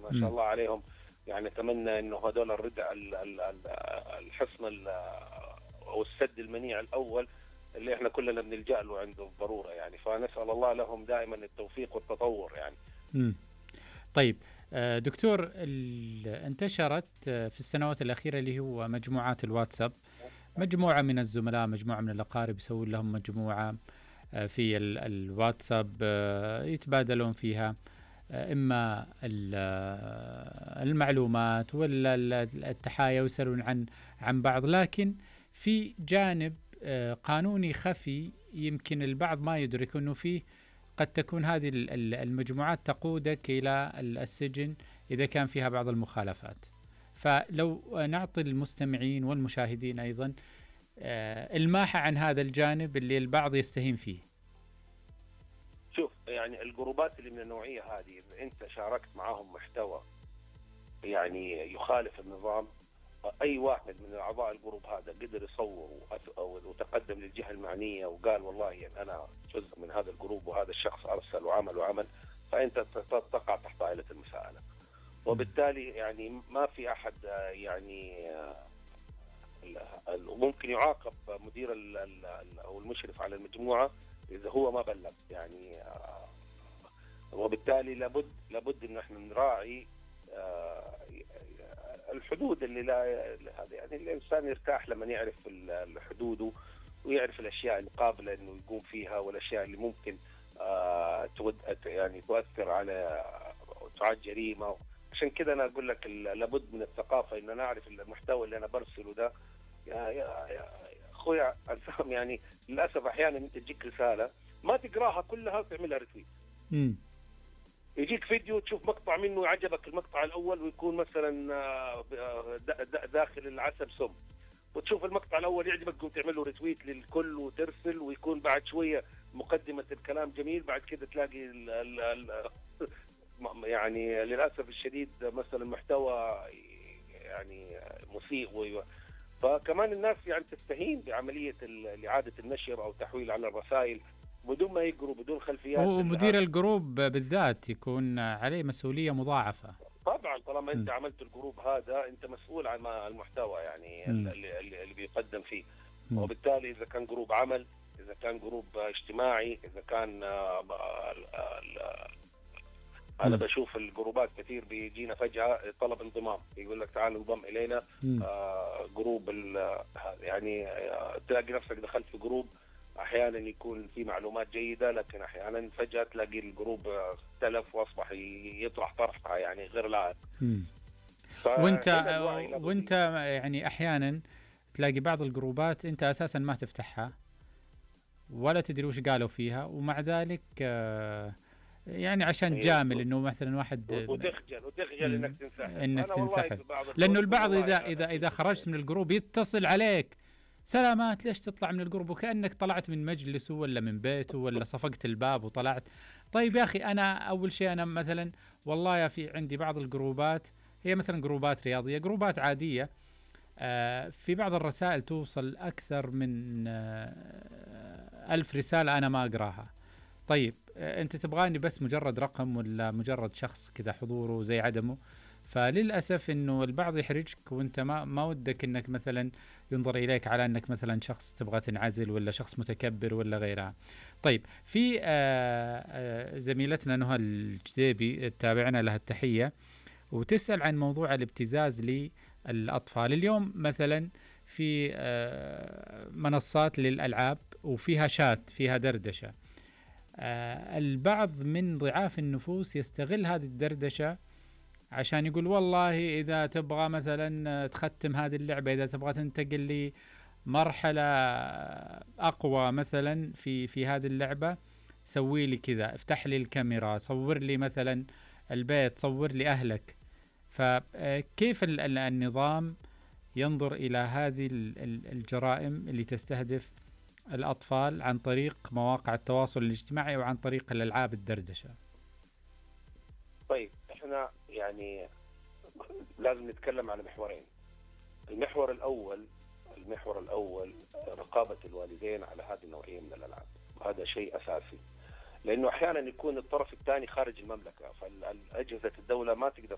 ما شاء الله عليهم. يعني أتمنى إنه هذول الردع الحصن أو السد المنيع الأول اللي إحنا كلنا بنلجأ له عند الضرورة يعني. فنسأل الله لهم دائما التوفيق والتطور يعني. طيب دكتور، انتشرت في السنوات الأخيرة اللي هو مجموعات الواتساب، مجموعة من الزملاء، مجموعة من الأقارب يسوون لهم مجموعة في الواتساب يتبادلون فيها إما المعلومات ولا التحايا ويسألون عن بعض، لكن في جانب قانوني خفي يمكن البعض ما يدرك أنه فيه قد تكون هذه المجموعات تقودك إلى السجن إذا كان فيها بعض المخالفات. فلو نعطي المستمعين والمشاهدين أيضا الماحة عن هذا الجانب اللي البعض يستهين فيه. شوف يعني الجروبات اللي من النوعية هذه إذا أنت شاركت معهم محتوى يعني يخالف النظام، أي واحد من أعضاء الجروب هذا قدر يصور وتقدم للجهة المعنية وقال والله يعني أنا جزء من هذا الجروب وهذا الشخص أرسل وعمل، فأنت تقع تحت عائلة المساءلة. وبالتالي يعني ما في أحد يعني ممكن يعاقب مدير أو المشرف على المجموعة إذا هو ما بلغ يعني. وبالتالي لابد إن احنا نراعي الحدود اللي لا هذا يعني الإنسان يرتاح لما يعرف حدوده ويعرف الأشياء اللي قابلة إنه يقوم فيها والأشياء اللي ممكن يعني تؤثر على تعد جريمة. عشان كده أنا أقول لك لابد من الثقافة إن أنا أعرف المحتوى اللي أنا برسله ده. يا أخويا الفهم يعني للأسف أحيانا أنت تجيك رسالة ما تقراها كلها وتعملها رتويت. يجيك فيديو تشوف مقطع منه يعجبك المقطع الأول ويكون مثلا داخل العسل سم، وتشوف المقطع الأول يعجبك تقوم تعمل له رتويت للكل وترسل، ويكون بعد شوية مقدمة الكلام جميل بعد كده تلاقي يعني للأسف الشديد مثلا محتوى يعني مسيء. فكمان الناس يعني تستهين بعملية إعادة النشر أو تحويل على الرسائل بدون ما يقروا بدون خلفيات. ومدير الجروب بالذات يكون عليه مسؤولية مضاعفة. طبعا طالما انت عملت الجروب هذا انت مسؤول عن المحتوى يعني اللي بيقدم فيه. وبالتالي اذا كان جروب عمل، اذا كان جروب اجتماعي، اذا كان انا بشوف الجروبات كثير بيجينا فجأة طلب انضمام، يقول لك تعال انضم الينا جروب يعني تلاقي نفسك دخلت في جروب احيانا يكون في معلومات جيده، لكن احيانا فجاه تلاقي الجروب اختلف واصبح يطرح طرحها يعني غير لائق. وانت يعني احيانا تلاقي بعض الجروبات انت اساسا ما تفتحها ولا تدري وش قالوا فيها، ومع ذلك يعني عشان تجامل انه مثلا واحد وتخجل انك تنسحب، لانه البعض اذا خرجت من الجروب يتصل عليك سلامات ليش تطلع من الجروب، وكأنك طلعت من مجلسه ولا من بيته ولا صفقت الباب وطلعت. طيب يا أخي أنا أول شيء أنا مثلا والله في عندي بعض الجروبات هي مثلا جروبات رياضية، جروبات عادية، في بعض الرسائل توصل أكثر من 1000 رسالة أنا ما أقراها. طيب أنت تبغاني بس مجرد رقم ولا مجرد شخص كذا حضوره زي عدمه؟ فللأسف إنه البعض يحرجك وأنت ما ودك إنك مثلا ينظر إليك على أنك مثلا شخص تبغى تنعزل ولا شخص متكبر ولا غيرها. طيب في زميلتنا نهى الجديبي تابعنا لها التحية وتسأل عن موضوع الابتزاز للأطفال. اليوم مثلا في منصات للألعاب وفيها شات فيها دردشة، البعض من ضعاف النفوس يستغل هذه الدردشة عشان يقول والله إذا تبغى مثلا تختم هذه اللعبة، إذا تبغى تنتقل لمرحلة أقوى مثلا في هذه اللعبة سوي لي كذا، افتح لي الكاميرا، صور لي مثلا البيت، صور لي أهلك. فكيف النظام ينظر إلى هذه الجرائم اللي تستهدف الأطفال عن طريق مواقع التواصل الاجتماعي وعن طريق الألعاب الدردشة؟ طيب احنا يعني لازم نتكلم على محورين. المحور الأول رقابة الوالدين على هذه النوعية من الألعاب، هذا شيء أساسي، لأنه أحيانا يكون الطرف الثاني خارج المملكة، فالأجهزة الدولة ما تقدر